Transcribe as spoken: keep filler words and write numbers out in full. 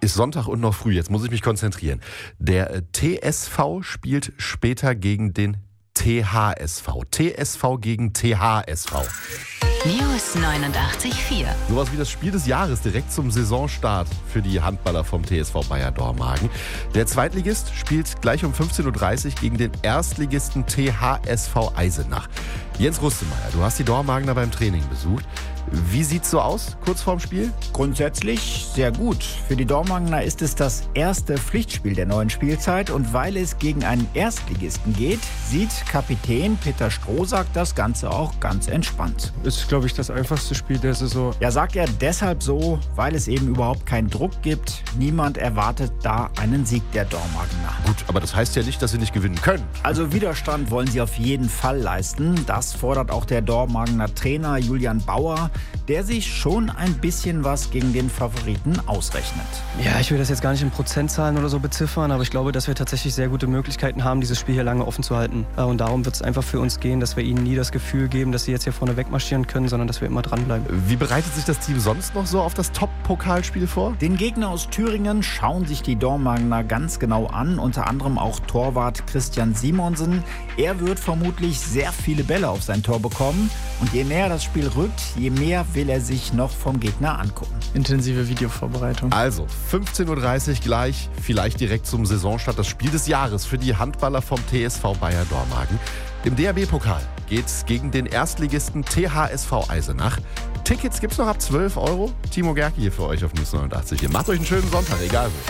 Ist Sonntag und noch früh, jetzt muss ich mich konzentrieren. Der äh, T S V spielt später gegen den T H S V. T S V gegen T H S V. News neunundachtzig Komma vier. Sowas wie das Spiel des Jahres direkt zum Saisonstart für die Handballer vom T S V Bayer Dormagen. Der Zweitligist spielt gleich um fünfzehn Uhr dreißig gegen den Erstligisten T H S V Eisenach. Jens Rustemeyer, du hast die Dormagener beim Training besucht. Wie sieht's so aus, kurz vorm Spiel? Grundsätzlich sehr gut. Für die Dormagener ist es das erste Pflichtspiel der neuen Spielzeit. Und weil es gegen einen Erstligisten geht, sieht Kapitän Peter Strohsack das Ganze auch ganz entspannt. Ist, glaube ich, das einfachste Spiel der Saison. Ja, sagt er deshalb so, weil es eben überhaupt keinen Druck gibt. Niemand erwartet da einen Sieg der Dormagener. Gut, aber das heißt ja nicht, dass sie nicht gewinnen können. Also Widerstand wollen sie auf jeden Fall leisten. Das fordert auch der Dormagener Trainer Julian Bauer, der sich schon ein bisschen was gegen den Favoriten ausrechnet. Ja, ich will das jetzt gar nicht in Prozentzahlen oder so beziffern, aber ich glaube, dass wir tatsächlich sehr gute Möglichkeiten haben, dieses Spiel hier lange offen zu halten. Und darum wird es einfach für uns gehen, dass wir ihnen nie das Gefühl geben, dass sie jetzt hier vorne wegmarschieren können, sondern dass wir immer dranbleiben. Wie bereitet sich das Team sonst noch so auf das Top-Pokalspiel vor? Den Gegner aus Thüringen schauen sich die Dormagener ganz genau an, unter anderem auch Torwart Christian Simonsen. Er wird vermutlich sehr viele Bälle auf sein Tor bekommen und je näher das Spiel rückt, je mehr will er sich noch vom Gegner angucken. Intensive Videovorbereitung. Also, fünfzehn Uhr dreißig gleich, vielleicht direkt zum Saisonstart, das Spiel des Jahres für die Handballer vom T S V Bayer Dormagen. Im D H B-Pokal geht's gegen den Erstligisten T H S V Eisenach. Tickets gibt's noch ab zwölf Euro. Timo Gerke hier für euch auf News neunundachtzig. Ihr macht euch einen schönen Sonntag, egal wo.